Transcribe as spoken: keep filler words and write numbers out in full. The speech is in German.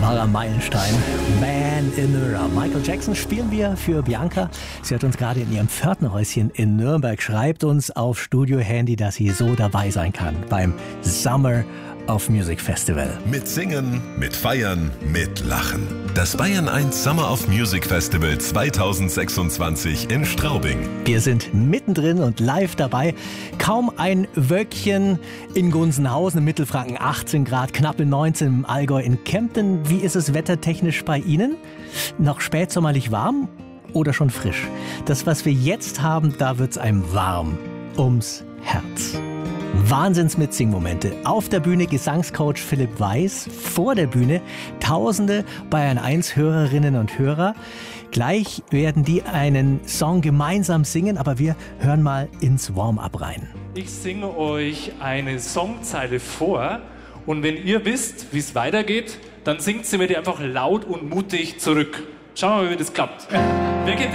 wahrer Meilenstein. Man in the Mirror. Michael Jackson spielen wir für Bianca. Sie hat uns gerade in ihrem Pförtnerhäuschen in Nürnberg, schreibt uns auf Studio-Handy, dass sie so dabei sein kann beim Summer of Music Festival. Mit Singen, mit Feiern, mit Lachen. Das Bayern eins Summer of Music Festival zweitausendsechsundzwanzig in Straubing. Wir sind mittendrin und live dabei. Kaum ein Wölkchen in Gunzenhausen, in Mittelfranken achtzehn Grad, knappe neunzehn im Allgäu, in Kempten. Wie ist es wettertechnisch bei Ihnen? Noch spätsommerlich warm oder schon frisch? Das, was wir jetzt haben, da wird's einem warm ums Herz. Wahnsinns-Mitsing-Momente. Auf der Bühne Gesangscoach Philipp Weiß, vor der Bühne Tausende Bayern eins Hörerinnen und Hörer. Gleich werden die einen Song gemeinsam singen, aber wir hören mal ins Warm-up rein. Ich singe euch eine Songzeile vor und wenn ihr wisst, wie es weitergeht, dann singt sie mir die einfach laut und mutig zurück. Schauen wir mal, wie das klappt. Wer geht